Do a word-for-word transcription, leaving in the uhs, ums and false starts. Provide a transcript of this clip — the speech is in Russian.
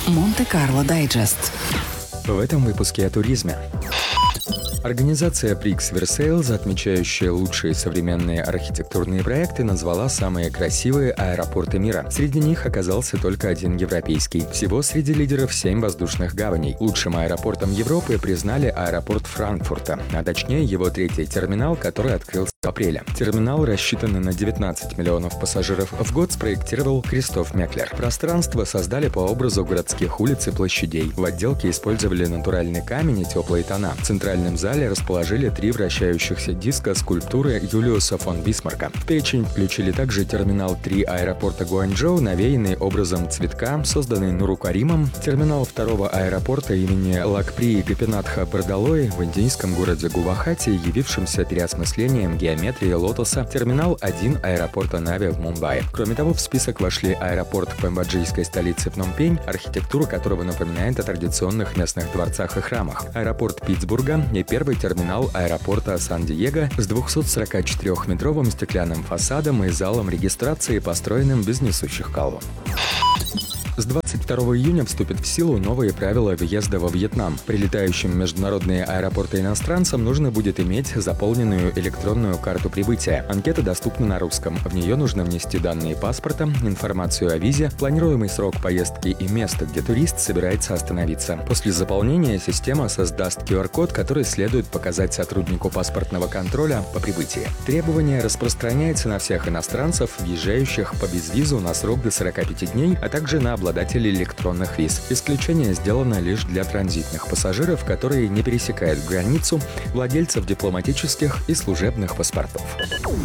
Монте-Карло Дайджест. В этом выпуске о туризме. Организация Prix Versailles, отмечающая лучшие современные архитектурные проекты, назвала самые красивые аэропорты мира. Среди них оказался только один европейский. Всего среди лидеров семь воздушных гаваней. Лучшим аэропортом Европы признали аэропорт Франкфурта, а точнее его третий терминал, который открылся в апреле. Терминал, рассчитанный на девятнадцать миллионов пассажиров в год, спроектировал Кристоф Меклер. Пространство создали по образу городских улиц и площадей. В отделке использовали натуральный камень и теплые тона. В центральном зале расположили три вращающихся диска скульптуры Юлиуса фон Бисмарка. В перечень включили также терминал три аэропорта Гуанчжоу, навеянный образом цветка, созданный Нуру-Каримом, терминал второго аэропорта имени Лакприи Гопинатха Бардалои в индийском городе Гувахати, явившимся переосмыслением геометрии лотоса, терминал один аэропорта Нави в Мумбаи. Кроме того, в список вошли аэропорт камбоджийской столицы Пномпень, архитектура которого напоминает о традиционных местных дворцах и храмах, аэропорт Питтсбурга и первый терминал аэропорта Сан-Диего с двухсотсорокачетырёхметровым стеклянным фасадом и залом регистрации, построенным без несущих колонн. С двадцать второго июня вступят в силу новые правила въезда во Вьетнам. Прилетающим в международные аэропорты иностранцам нужно будет иметь заполненную электронную карту прибытия. Анкета доступна на русском. В нее нужно внести данные паспорта, информацию о визе, планируемый срок поездки и место, где турист собирается остановиться. После заполнения система создаст ку ар-код, который следует показать сотруднику паспортного контроля по прибытии. Требование распространяется на всех иностранцев, въезжающих по безвизу на срок до сорока пяти дней, а также на обладателей электронных виз. Исключение сделано лишь для транзитных пассажиров, которые не пересекают границу, владельцев дипломатических и служебных паспортов.